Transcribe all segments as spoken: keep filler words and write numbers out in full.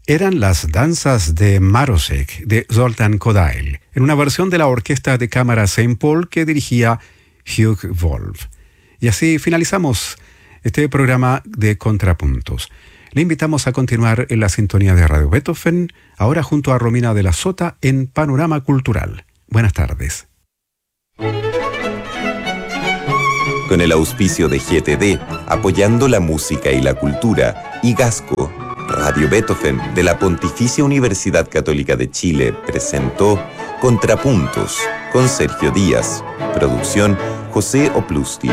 Eran las danzas de Marosek de Zoltán Kodály, en una versión de la orquesta de cámara Saint Paul que dirigía Hugh Wolf. Y así finalizamos este programa de Contrapuntos. Le invitamos a continuar en la sintonía de Radio Beethoven, ahora junto a Romina de la Sota en Panorama Cultural. Buenas tardes. Con el auspicio de G T D, apoyando la música y la cultura, y Gasco, Radio Beethoven de la Pontificia Universidad Católica de Chile presentó Contrapuntos con Sergio Díaz. Producción José Oplusti.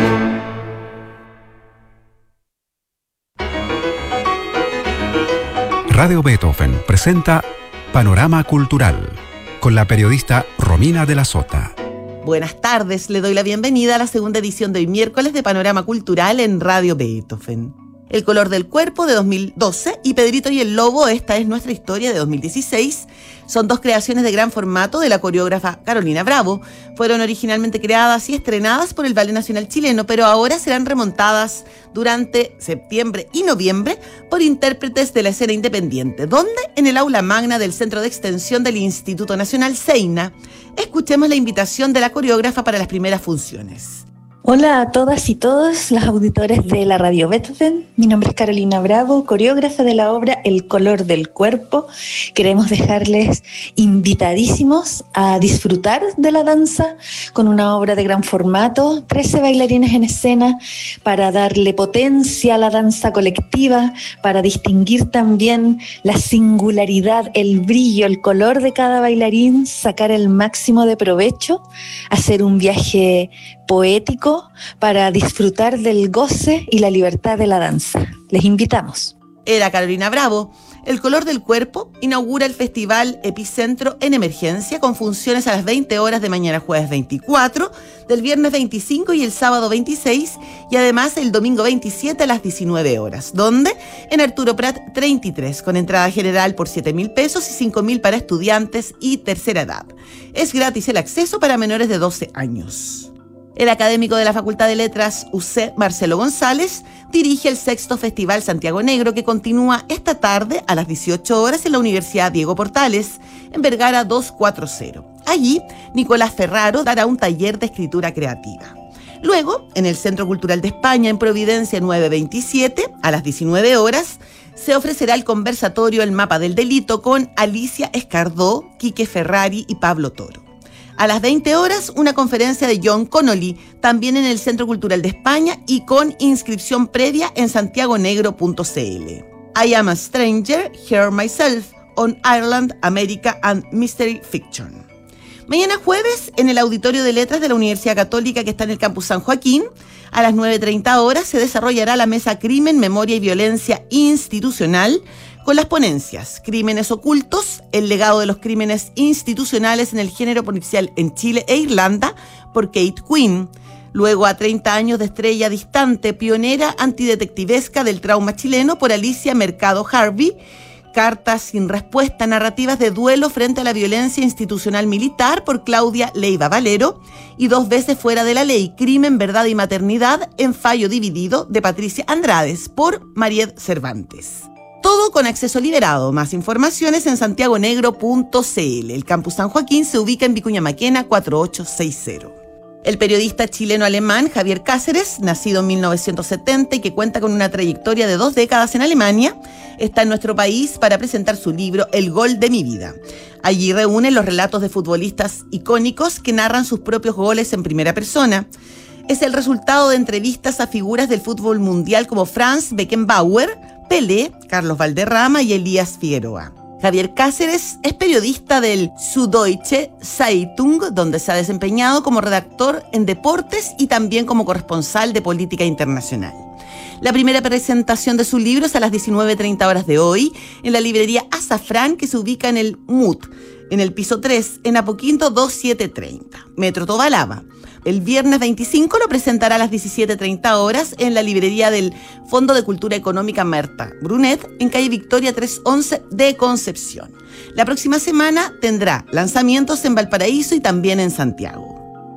Radio Beethoven presenta Panorama Cultural con la periodista Romina de la Sota. Buenas tardes, le doy la bienvenida a la segunda edición de hoy miércoles de Panorama Cultural en Radio Beethoven. El color del cuerpo de dos mil doce y Pedrito y el Lobo, esta es nuestra historia de dos mil dieciséis. Son dos creaciones de gran formato de la coreógrafa Carolina Bravo. Fueron originalmente creadas y estrenadas por el Ballet Nacional Chileno, pero ahora serán remontadas durante septiembre y noviembre por intérpretes de la escena independiente. ¿Dónde? En el aula magna del Centro de Extensión del Instituto Nacional Seina. Escuchemos la invitación de la coreógrafa para las primeras funciones. Hola a todas y todos los auditores de la Radio Beethoven. Mi nombre es Carolina Bravo, coreógrafa de la obra El color del cuerpo. Queremos dejarles invitadísimos a disfrutar de la danza con una obra de gran formato, trece bailarines en escena, para darle potencia a la danza colectiva, para distinguir también la singularidad, el brillo, el color de cada bailarín, sacar el máximo de provecho, hacer un viaje poético para disfrutar del goce y la libertad de la danza. Les invitamos. Era Carolina Bravo. El color del cuerpo inaugura el Festival Epicentro en Emergencia con funciones a las veinte horas de mañana jueves veinticuatro, del viernes veinticinco y el sábado veintiséis, y además el domingo veintisiete a las diecinueve horas. ¿Dónde? En Arturo Prat treinta y tres, con entrada general por siete mil pesos y cinco mil para estudiantes y tercera edad. Es gratis el acceso para menores de doce años. El académico de la Facultad de Letras U C, Marcelo González, dirige el sexto Festival Santiago Negro que continúa esta tarde a las dieciocho horas en la Universidad Diego Portales, en Vergara doscientos cuarenta. Allí, Nicolás Ferraro dará un taller de escritura creativa. Luego, en el Centro Cultural de España, en Providencia nueve veintisiete, a las diecinueve horas, se ofrecerá el conversatorio El Mapa del Delito con Alicia Escardó, Quique Ferrari y Pablo Toro. A las veinte horas, una conferencia de John Connolly, también en el Centro Cultural de España y con inscripción previa en santiagonegro punto c l. I Am a Stranger, Here Myself, on Ireland, America and Mystery Fiction. Mañana jueves, en el Auditorio de Letras de la Universidad Católica que está en el Campus San Joaquín, a las nueve treinta horas se desarrollará la mesa Crimen, Memoria y Violencia Institucional, con las ponencias Crímenes ocultos, el legado de los crímenes institucionales en el género policial en Chile e Irlanda, por Kate Quinn. Luego, a treinta años de Estrella Distante, pionera antidetectivesca del trauma chileno, por Alicia Mercado Harvey. Cartas sin respuesta, narrativas de duelo frente a la violencia institucional militar, por Claudia Leiva Valero. Y Dos veces fuera de la ley, Crimen, Verdad y Maternidad en fallo dividido, de Patricia Andrades, por Mariet Cervantes. Todo con acceso liberado. Más informaciones en santiagonegro punto c l. El Campus San Joaquín se ubica en Vicuña Maquena cuatro ocho seis cero. El periodista chileno-alemán Javier Cáceres, nacido en mil novecientos setenta y que cuenta con una trayectoria de dos décadas en Alemania, está en nuestro país para presentar su libro El gol de mi vida. Allí reúne los relatos de futbolistas icónicos que narran sus propios goles en primera persona. Es el resultado de entrevistas a figuras del fútbol mundial como Franz Beckenbauer, Pelé, Carlos Valderrama y Elías Figueroa. Javier Cáceres es periodista del Süddeutsche Zeitung, donde se ha desempeñado como redactor en deportes y también como corresponsal de política internacional. La primera presentación de su libro es a las diecinueve treinta horas de hoy en la librería Azafrán, que se ubica en el M U T, en el piso tres, en Apoquinto veintisiete treinta, Metro Tobalaba. El viernes veinticinco lo presentará a las diecisiete treinta horas en la librería del Fondo de Cultura Económica Marta Brunet, en calle Victoria trescientos once de Concepción. La próxima semana tendrá lanzamientos en Valparaíso y también en Santiago.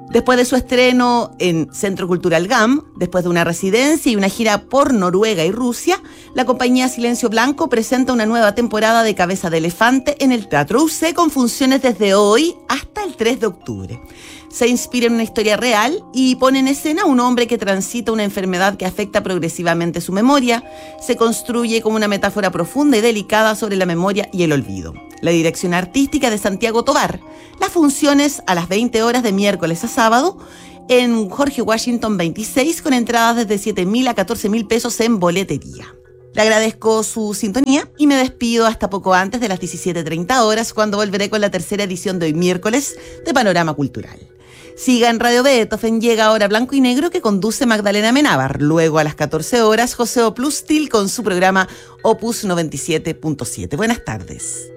Después de su estreno en Centro Cultural G A M, después de una residencia y una gira por Noruega y Rusia, la compañía Silencio Blanco presenta una nueva temporada de Cabeza de Elefante en el Teatro U C con funciones desde hoy hasta el tres de octubre. Se inspira en una historia real y pone en escena a un hombre que transita una enfermedad que afecta progresivamente su memoria. Se construye como una metáfora profunda y delicada sobre la memoria y el olvido. La dirección artística de Santiago Tovar. Las funciones a las veinte horas de miércoles a sábado en Jorge Washington veintiséis con entradas desde siete mil a catorce mil pesos en boletería. Le agradezco su sintonía y me despido hasta poco antes de las diecisiete treinta horas cuando volveré con la tercera edición de hoy miércoles de Panorama Cultural. Siga en Radio Beethoven, llega ahora Blanco y Negro que conduce Magdalena Menábar. Luego a las catorce horas José Oplustil con su programa Opus noventa y siete punto siete. Buenas tardes.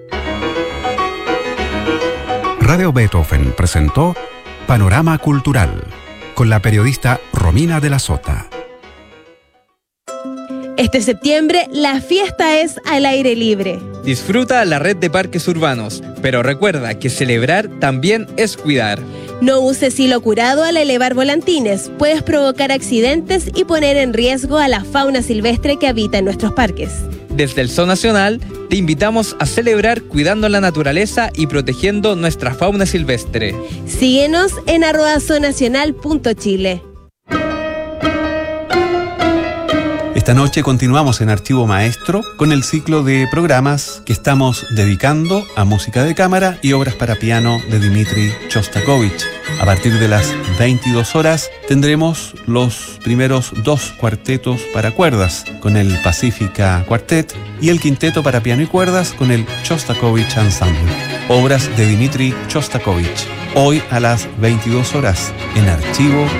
Radio Beethoven presentó Panorama Cultural con la periodista Romina de la Sota. Este septiembre la fiesta es al aire libre. Disfruta la red de parques urbanos, pero recuerda que celebrar también es cuidar. No uses hilo curado al elevar volantines, puedes provocar accidentes y poner en riesgo a la fauna silvestre que habita en nuestros parques. Desde el Zoo Nacional te invitamos a celebrar cuidando la naturaleza y protegiendo nuestra fauna silvestre. Síguenos en arroba zoonacional punto chile. Esta noche continuamos en Archivo Maestro con el ciclo de programas que estamos dedicando a música de cámara y obras para piano de Dmitri Shostakovich. A partir de las veintidós horas tendremos los primeros dos cuartetos para cuerdas con el Pacifica Quartet y el quinteto para piano y cuerdas con el Shostakovich Ensemble. Obras de Dmitri Shostakovich. Hoy a las veintidós horas en Archivo